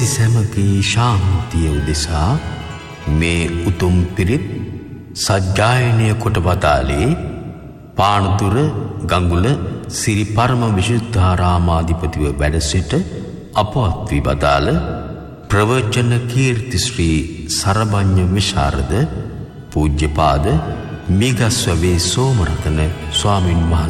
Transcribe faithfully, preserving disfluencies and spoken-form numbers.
ලෝකවාසී සැමගේ ශාන්තිය උදෙසා මේ උතුම් පිරිත් සජ්ජායනය කොට වදාළේ පානදුර ගඟුල සිරි පරම විශුද්ධාරාමාධිපතිව වැඩ සිට අපවත් වී වදාළ ප්‍රවචන කීර්ති ශ්‍රී සරභඤ්ඤ විශාරද පූජ්‍යපාද මිගස්වවේ සෝමරතන ස්වාමින් වහන්සේ